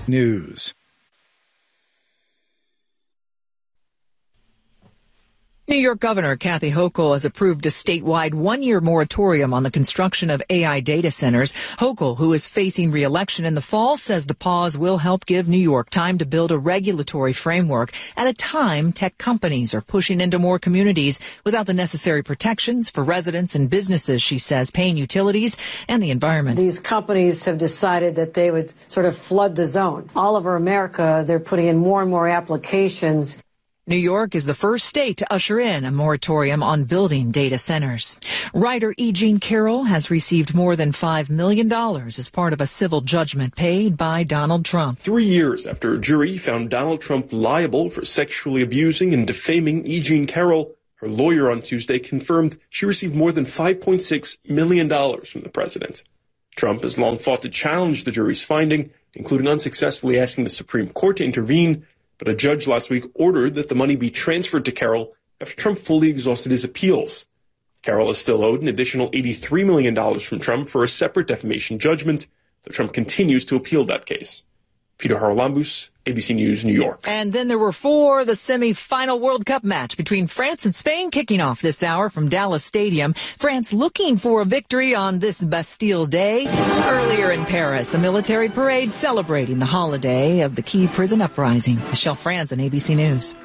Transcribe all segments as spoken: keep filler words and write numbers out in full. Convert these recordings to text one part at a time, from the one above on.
News. New York Governor Kathy Hochul has approved a statewide one-year moratorium on the construction of A I data centers. Hochul, who is facing re-election in the fall, says the pause will help give New York time to build a regulatory framework at a time tech companies are pushing into more communities without the necessary protections for residents and businesses, she says, paying utilities and the environment. These companies have decided that they would sort of flood the zone. All over America, they're putting in more and more applications. New York is the first state to usher in a moratorium on building data centers. Writer E. Jean Carroll has received more than five million dollars as part of a civil judgment paid by Donald Trump. Three years after a jury found Donald Trump liable for sexually abusing and defaming E. Jean Carroll, her lawyer on Tuesday confirmed she received more than five point six million dollars from the president. Trump has long fought to challenge the jury's finding, including unsuccessfully asking the Supreme Court to intervene. But a judge last week ordered that the money be transferred to Carroll after Trump fully exhausted his appeals. Carroll is still owed an additional eighty-three million dollars from Trump for a separate defamation judgment, though Trump continues to appeal that case. Peter Haralambous, A B C News, New York. And then there were four, the semi-final World Cup match between France and Spain kicking off this hour from Dallas Stadium. France looking for a victory on this Bastille Day. Earlier in Paris, a military parade celebrating the holiday of the key prison uprising. Michelle Franzen, A B C News.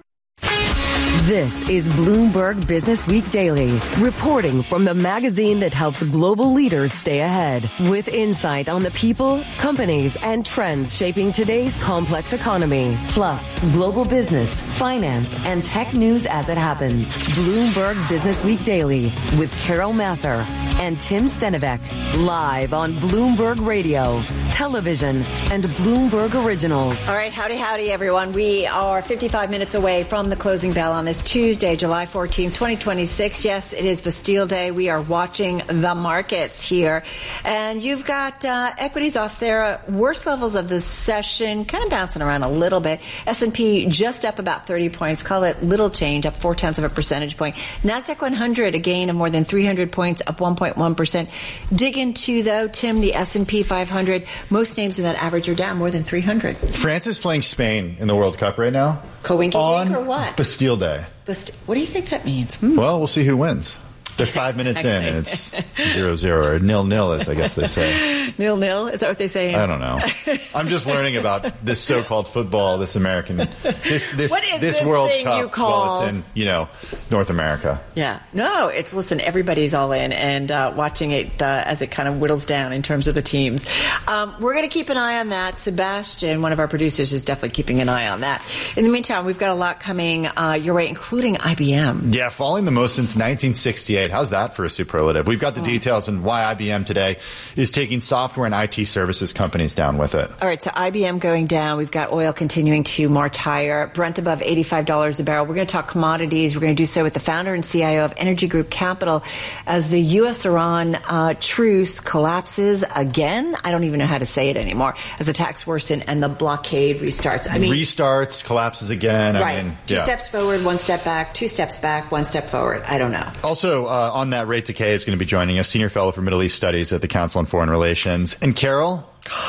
This is Bloomberg Business Week Daily, reporting from the magazine that helps global leaders stay ahead, with insight on the people, companies, and trends shaping today's complex economy, plus global business, finance, and tech news as it happens. Bloomberg Business Week Daily with Carol Massar and Tim Stenivek, live on Bloomberg Radio, television, and Bloomberg Originals. All right, howdy, howdy, everyone. We are fifty-five minutes away from the closing bell on this Tuesday, July fourteenth, twenty twenty-six. Yes, it is Bastille Day. We are watching the markets here. And you've got uh, equities off their worst levels of the session, kind of bouncing around a little bit. S and P just up about thirty points. Call it little change, up four-tenths of a percentage point. NASDAQ one hundred, a gain of more than three hundred points, up one point one percent. Dig into, though, Tim, the S and P five hundred. Most names in that average are down more than three hundred. France is playing Spain in the World Cup right now. Coinky on or what? Bastille Day. Bast- what do you think that means? Hmm. Well, we'll see who wins. They're five minutes in, and it's zero zero or nil nil, as I guess they say. Nil nil? Is that what they say? I don't know. I'm just learning about this so-called football, this American, this this what is this, this World thing Cup. You call... Well, it's in you know North America. Yeah, no, it's listen. Everybody's all in and uh, watching it uh, as it kind of whittles down in terms of the teams. Um, we're going to keep an eye on that. Sebastian, one of our producers, is definitely keeping an eye on that. In the meantime, we've got a lot coming uh, your way, including I B M. Yeah, falling the most since nineteen sixty-eight. How's that for a superlative? We've got the details on why I B M today is taking software and I T services companies down with it. All right, so I B M going down. We've got oil continuing to march higher. Brent above eighty-five dollars a barrel. We're going to talk commodities. We're going to do so with the founder and C I O of Energy Group Capital as the U S Iran uh, truce collapses again. I don't even know how to say it anymore. As attacks worsen and the blockade restarts. I mean, restarts, collapses again. Right. I mean, two yeah. steps forward, one step back, two steps back, one step forward. I don't know. Also, uh, on that, Ray Takei is going to be joining us, Senior Fellow for Middle East Studies at the Council on Foreign Relations. And Carol?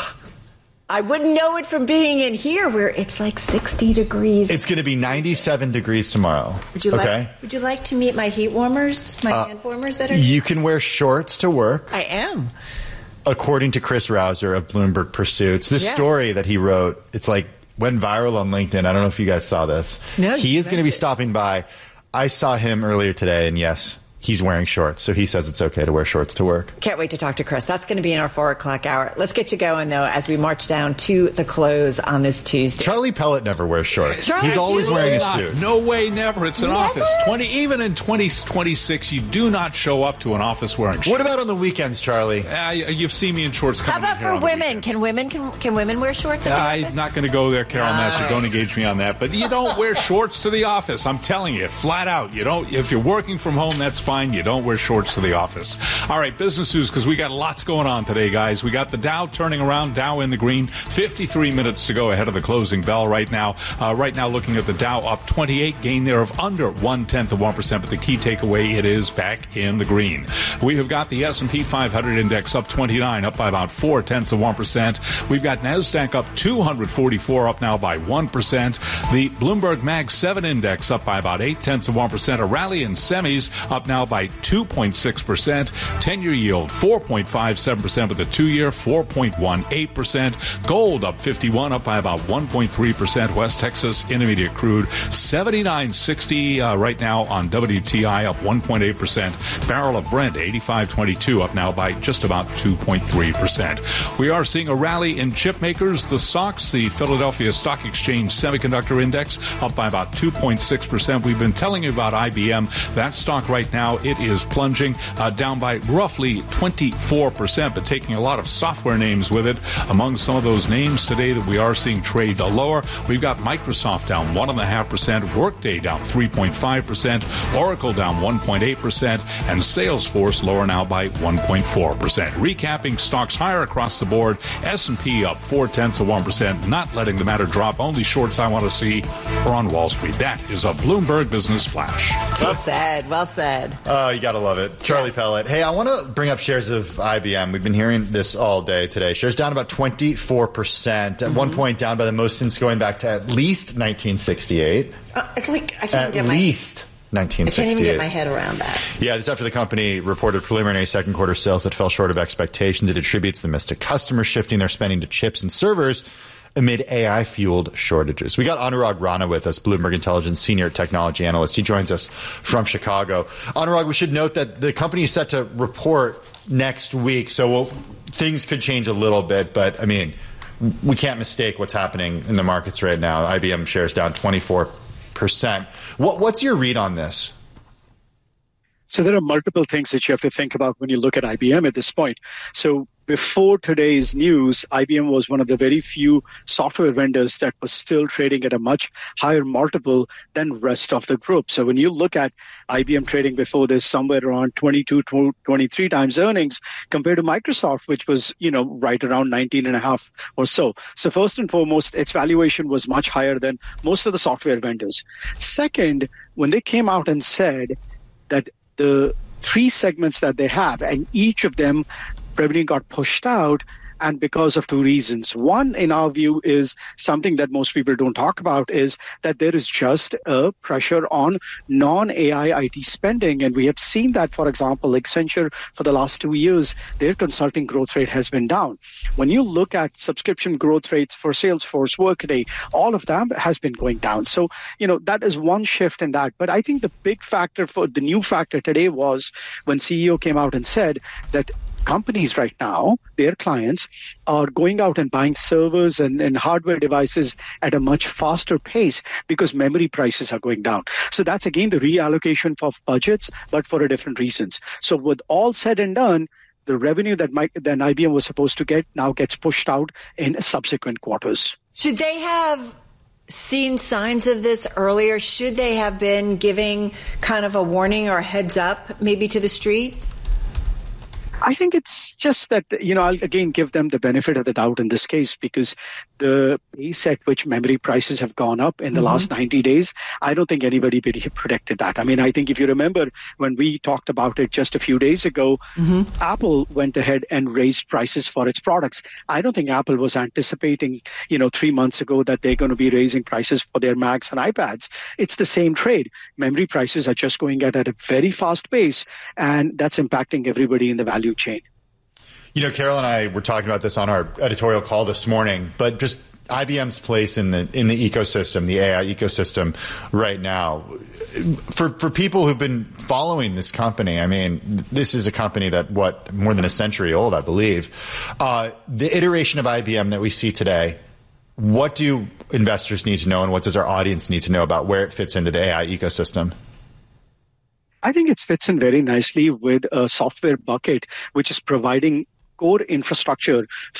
I wouldn't know it from being in here where it's like sixty degrees. It's going to be ninety-seven degrees tomorrow. Would you okay? like Would you like to meet my heat warmers, my uh, hand warmers that are You can wear shorts to work. I am. According to Chris Rouser of Bloomberg Pursuits. This yeah. story that he wrote, it's like went viral on LinkedIn. I don't know if you guys saw this. No, he is going to be stopping by. I saw him earlier today, and yes, he's wearing shorts, so he says it's okay to wear shorts to work. Can't wait to talk to Chris. That's going to be in our four o'clock hour. Let's get you going, though, as we march down to the close on this Tuesday. Charlie Pellet never wears shorts. Charlie, he's always wearing a suit. No way, never. It's an never? office. twenty Even in twenty twenty-six, you do not show up to an office wearing shorts. What about on the weekends, Charlie? Uh, you've seen me in shorts coming How about in here for women? Can women can, can women wear shorts at the I'm office? not going to go there, Carol All Massar. right. Don't engage me on that. But you don't wear shorts to the office. I'm telling you, flat out. You don't. If you're working from home, that's fine. You don't wear shorts to the office. All right, business news, because we got lots going on today, guys. We got the Dow turning around, Dow in the green, fifty-three minutes to go ahead of the closing bell right now. Uh, right now, looking at the Dow up twenty-eight, gain there of under one-tenth of one percent, but the key takeaway, it is back in the green. We have got the S and P five hundred index up twenty-nine, up by about four-tenths of one percent. We've got NASDAQ up two hundred forty-four, up now by one percent. The Bloomberg Mag seven index up by about eight-tenths of one percent. A rally in semis up now by two point six percent. ten-year yield four point five seven percent, with the two-year four point one eight percent. Gold up fifty-one, up by about one point three percent. West Texas Intermediate crude seventy-nine sixty uh, right now on W T I, up one point eight percent. Barrel of Brent eighty-five twenty-two, up now by just about two point three percent. We are seeing a rally in chip makers. The S O X, the Philadelphia Stock Exchange Semiconductor Index, up by about two point six percent. We've been telling you about I B M. That stock right now, it is plunging uh, down by roughly twenty-four percent, but taking a lot of software names with it. Among some of those names today that we are seeing trade lower, we've got Microsoft down one point five percent, Workday down three point five percent, Oracle down one point eight percent, and Salesforce lower now by one point four percent. Recapping stocks higher across the board. S and P up four-tenths of one percent, not letting the matter drop. Only shorts I want to see are on Wall Street. That is a Bloomberg Business Flash. Well said. Well said. Oh, you got to love it. Charlie yes. Pellet. Hey, I want to bring up shares of I B M. We've been hearing this all day today. Shares down about twenty-four percent. At mm-hmm. one point down by the most since going back to at least nineteen sixty-eight. Uh, it's like I can't at get my... At least nineteen sixty-eight. I can't even get my head around that. Yeah, this after the company reported preliminary second quarter sales that fell short of expectations. It attributes the miss to customers shifting their spending to chips and servers amid A I-fueled shortages. We got Anurag Rana with us, Bloomberg Intelligence Senior Technology Analyst. He joins us from Chicago. Anurag, we should note that the company is set to report next week, so we'll, things could change a little bit, but, I mean, we can't mistake what's happening in the markets right now. I B M shares down twenty-four percent. What, what's your read on this? So there are multiple things that you have to think about when you look at I B M at this point. So before today's news, I B M was one of the very few software vendors that was still trading at a much higher multiple than rest of the group. So when you look at I B M trading before this, somewhere around twenty-two, twenty-three times earnings compared to Microsoft, which was, you know, right around nineteen and a half or so. So first and foremost, its valuation was much higher than most of the software vendors. Second, when they came out and said that the three segments that they have, and each of them revenue got pushed out, and because of two reasons. One, in our view, is something that most people don't talk about, is that there is just a pressure on non-A I I T spending. And we have seen that, for example, Accenture, for the last two years, their consulting growth rate has been down. When you look at subscription growth rates for Salesforce, Workday, all of them has been going down. So, you know, that is one shift in that. But I think the big factor for the new factor today was when C E O came out and said that companies right now, their clients, are going out and buying servers and, and hardware devices at a much faster pace because memory prices are going down. So that's, again, the reallocation of budgets, but for a different reasons. So with all said and done, the revenue that Mike, then I B M was supposed to get now gets pushed out in subsequent quarters. Should they have seen signs of this earlier? Should they have been giving kind of a warning or a heads up maybe to the street? I think it's just that, you know, I'll again give them the benefit of the doubt in this case, because the pace at which memory prices have gone up in the mm-hmm. last ninety days, I don't think anybody predicted that. I mean, I think if you remember when we talked about it just a few days ago, mm-hmm. Apple went ahead and raised prices for its products. I don't think Apple was anticipating, you know, three months ago that they're going to be raising prices for their Macs and iPads. It's the same trade. Memory prices are just going at, at a very fast pace, and that's impacting everybody in the value chain. You know, Carol and I were talking about this on our editorial call this morning, but just I B M's place in the in the ecosystem, the A I ecosystem right now. For for people who've been following this company, I mean, this is a company that, what, more than a century old, I believe. Uh, the iteration of I B M that we see today, what do investors need to know, and what does our audience need to know about where it fits into the A I ecosystem? I think it fits in very nicely with a software bucket, which is providing core infrastructure for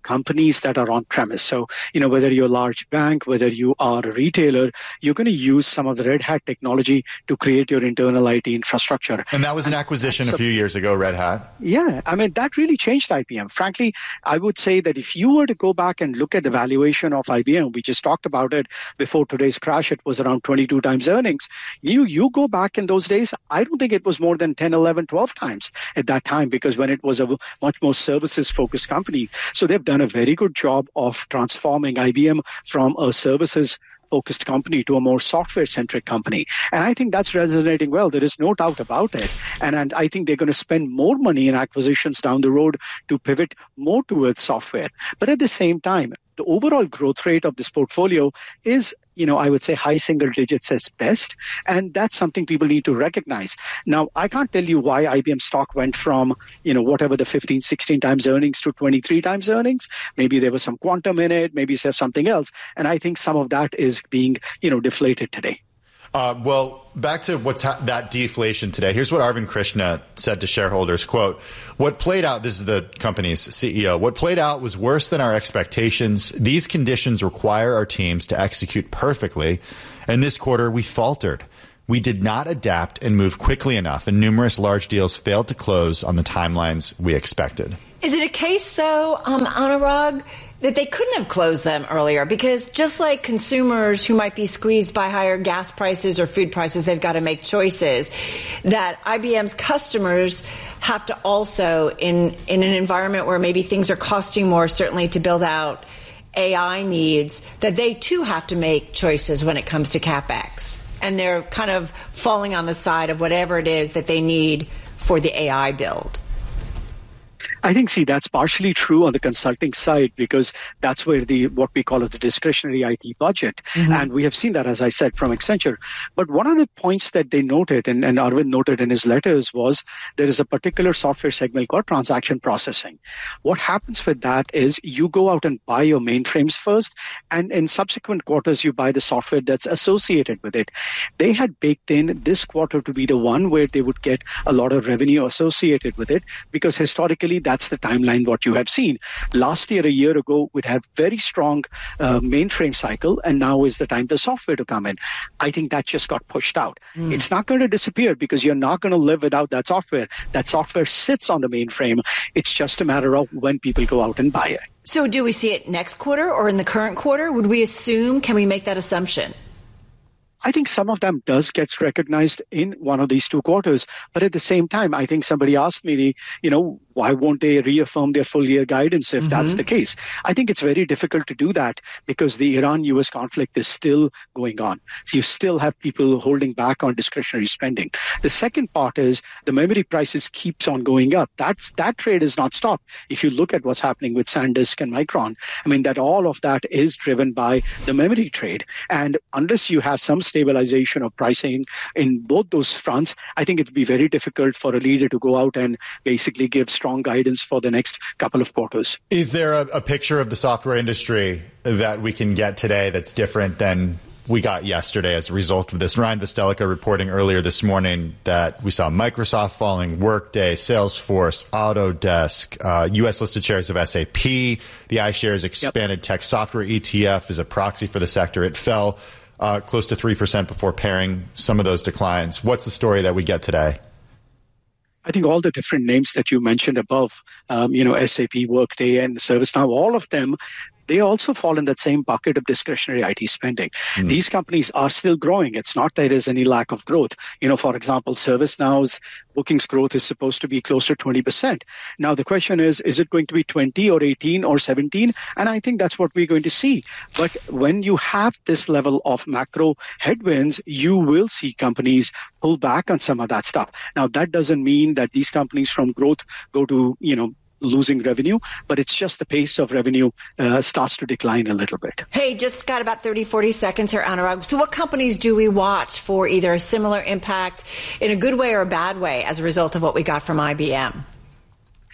companies that are on premise. So, you know, whether you're a large bank, whether you are a retailer, you're going to use some of the Red Hat technology to create your internal I T infrastructure. And that was an acquisition a few years ago, Red Hat. Yeah, I mean, that really changed I B M. Frankly, I would say that if you were to go back and look at the valuation of I B M, we just talked about it before today's crash, it was around twenty-two times earnings. You you go back in those days, I don't think it was more than ten, eleven, twelve times at that time, because when it was a much more services-focused company. So they've done a very good job of transforming I B M from a services focused company to a more software-centric company. And I think that's resonating well. There is no doubt about it. And, and I think they're going to spend more money in acquisitions down the road to pivot more towards software. But at the same time, the overall growth rate of this portfolio is, you know, I would say high single digits as best. And that's something people need to recognize. Now, I can't tell you why I B M stock went from, you know, whatever the fifteen, sixteen times earnings to twenty-three times earnings. Maybe there was some quantum in it. Maybe there's something else. And I think some of that is being, you know, deflated today. Uh, well, back to what's ha- that deflation today. Here's what Arvind Krishna said to shareholders, quote, what played out, this is the company's C E O, what played out was worse than our expectations. These conditions require our teams to execute perfectly. And this quarter, we faltered. We did not adapt and move quickly enough, and numerous large deals failed to close on the timelines we expected. Is it a case, though, um, Anurag, that they couldn't have closed them earlier? Because just like consumers who might be squeezed by higher gas prices or food prices, they've got to make choices, that I B M's customers have to also, in, in an environment where maybe things are costing more, certainly to build out A I needs, that they too have to make choices when it comes to CapEx. And they're kind of falling on the side of whatever it is that they need for the A I build. I think, see, that's partially true on the consulting side, because that's where the what we call as the discretionary I T budget. Mm-hmm. And we have seen that, as I said, from Accenture. But one of the points that they noted, and, and Arvind noted in his letters, was there is a particular software segment called transaction processing. What happens with that is you go out and buy your mainframes first, and in subsequent quarters, you buy the software that's associated with it. They had baked in this quarter to be the one where they would get a lot of revenue associated with it, because historically, that That's the timeline what you have seen. Last year, a year ago, we'd have very strong uh, mainframe cycle, and now is the time the software to come in. I think that just got pushed out. Mm. It's not going to disappear, because you're not going to live without that software. That software sits on the mainframe. It's just a matter of when people go out and buy it. So do we see it next quarter or in the current quarter? Would we assume, can we make that assumption? I think some of them does get recognized in one of these two quarters. But at the same time, I think somebody asked me, the, you know, why won't they reaffirm their full year guidance if mm-hmm. that's the case? I think it's very difficult to do that, because the Iran-U S conflict is still going on. So you still have people holding back on discretionary spending. The second part is the memory prices keeps on going up. That's, that trade is not stopped. If you look at what's happening with SanDisk and Micron, I mean, that all of that is driven by the memory trade. And unless you have some stabilization of pricing in both those fronts, I think it'd be very difficult for a leader to go out and basically give strong guidance for the next couple of quarters. Is there a, a picture of the software industry that we can get today that's different than we got yesterday as a result of this? Ryan Vestelica reporting earlier this morning that we saw Microsoft falling, Workday, Salesforce, Autodesk, uh, U S listed shares of S A P, the iShares Expanded yep. Tech Software E T F is a proxy for the sector. It fell uh, close to three percent before pairing some of those declines. What's the story that we get today? I think all the different names that you mentioned above, um, you know, S A P, Workday, and ServiceNow, all of them, they also fall in that same bucket of discretionary I T spending. Mm. These companies are still growing. It's not that there is any lack of growth. You know, for example, ServiceNow's bookings growth is supposed to be close to twenty percent. Now, the question is, is it going to be twenty or eighteen or seventeen? And I think that's what we're going to see. But when you have this level of macro headwinds, you will see companies pull back on some of that stuff. Now, that doesn't mean that these companies from growth go to, you know, losing revenue, but it's just the pace of revenue uh, starts to decline a little bit. Hey, just got about thirty, forty seconds here, Anurag. So what companies do we watch for either a similar impact in a good way or a bad way as a result of what we got from I B M?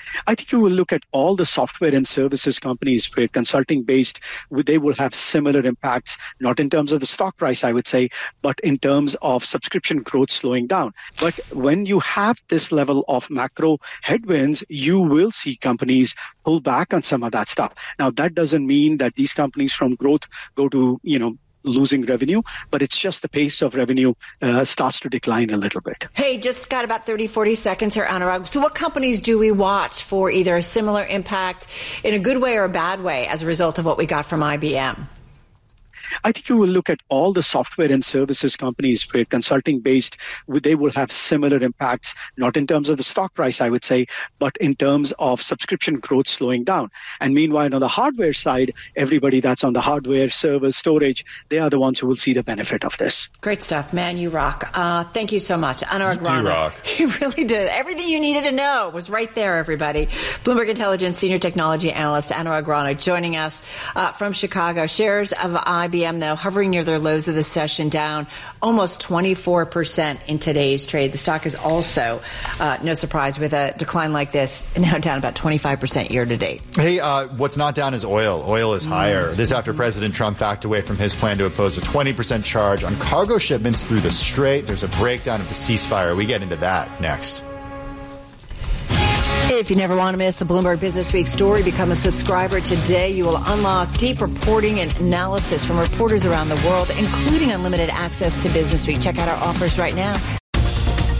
I think you will look at all the software and services companies where consulting based, they will have similar impacts, not in terms of the stock price, I would say, but in terms of subscription growth slowing down. But when you have this level of macro headwinds, you will see companies pull back on some of that stuff. Now, that doesn't mean that these companies from growth go to, you know, losing revenue, but it's just the pace of revenue uh, starts to decline a little bit. Hey, just got about thirty, forty seconds here, Anurag. So what companies do we watch for either a similar impact in a good way or a bad way as a result of what we got from I B M? I think you will look at all the software and services companies where consulting based, they will have similar impacts, not in terms of the stock price, I would say, but in terms of subscription growth slowing down. And meanwhile, on the hardware side, everybody that's on the hardware, server, storage, they are the ones who will see the benefit of this. Great stuff, man. You rock. Uh, thank you so much. Anurag Rana. You rock. You really did. Everything you needed to know was right there, everybody. Bloomberg Intelligence Senior Technology Analyst Anurag Rana joining us uh, from Chicago. Shares of I B M, though, hovering near their lows of the session, down almost twenty-four percent in today's trade. The stock is also, uh, no surprise, with a decline like this, now down about twenty-five percent year to date. Hey, uh, what's not down is oil. Oil is higher. Mm. This after President Trump backed away from his plan to impose a twenty percent charge on cargo shipments through the Strait. There's a breakdown of the ceasefire. We get into that next. If you never want to miss a Bloomberg Business Week story, become a subscriber today. You will unlock deep reporting and analysis from reporters around the world, including unlimited access to Business Week. Check out our offers right now